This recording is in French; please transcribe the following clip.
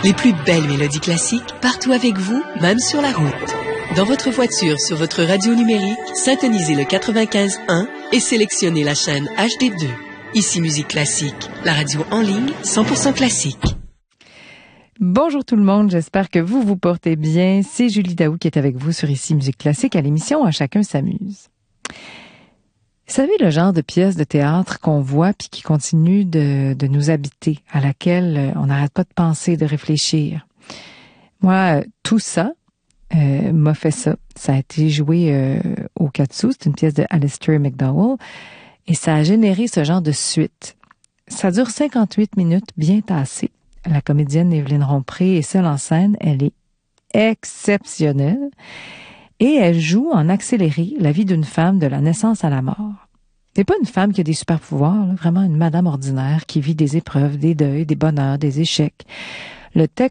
Les plus belles mélodies classiques, partout avec vous, même sur la route. Dans votre voiture, sur votre radio numérique, syntonisez le 95.1 et sélectionnez la chaîne HD2. Ici Musique Classique, la radio en ligne 100% classique. Bonjour tout le monde, j'espère que vous vous portez bien. C'est Julie Daou qui est avec vous sur Ici Musique Classique à l'émission « À chacun s'amuse ». Vous savez, le genre de pièce de théâtre qu'on voit puis qui continue de nous habiter, à laquelle on n'arrête pas de penser, de réfléchir. Moi, tout ça m'a fait ça. Ça a été joué au Katsu, c'est une pièce de Alistair McDowell, et ça a généré ce genre de suite. Ça dure 58 minutes, bien tassées. La comédienne Évelyne Rompré est seule en scène, elle est exceptionnelle. Et elle joue en accéléré la vie d'une femme de la naissance à la mort. C'est pas une femme qui a des super pouvoirs, là, vraiment une madame ordinaire qui vit des épreuves, des deuils, des bonheurs, des échecs. Le texte